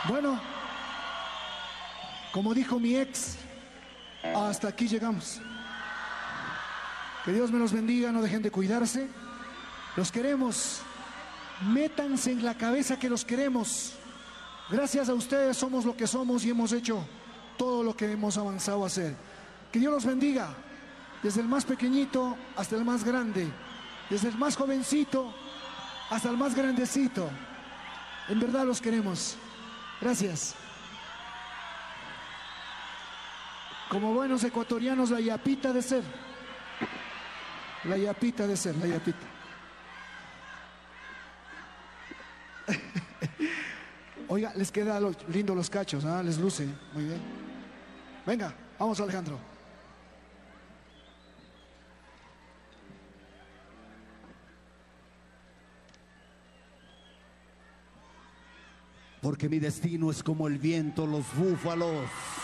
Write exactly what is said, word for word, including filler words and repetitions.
Bueno, como dijo mi ex, hasta aquí llegamos. Que Dios me los bendiga, no dejen de cuidarse. Los queremos. Métanse en la cabeza que los queremos. Gracias a ustedes somos lo que somos y hemos hecho todo lo que hemos avanzado a hacer. Que Dios los bendiga, desde el más pequeñito hasta el más grande, desde el más jovencito hasta el más grandecito. En verdad los queremos. Gracias. Como buenos ecuatorianos, la yapita de ser. La yapita de ser, la yapita. Oiga, les queda lo, lindo los cachos, ¿ah? Les luce, muy bien. Venga, vamos Alejandro. Porque mi destino es como el viento, los búfalos.